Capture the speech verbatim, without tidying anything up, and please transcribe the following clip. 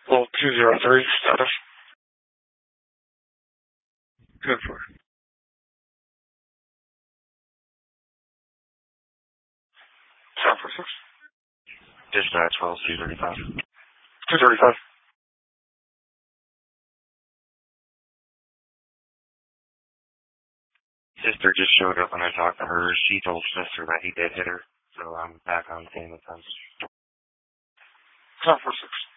Well, two zero three status. Good for San Francisco. Dispatch twelve two thirty-five. two thirty-five. Sister just showed up when I talked to her. She told sister that he did hit her, so I'm back on the scene with them. San Francisco.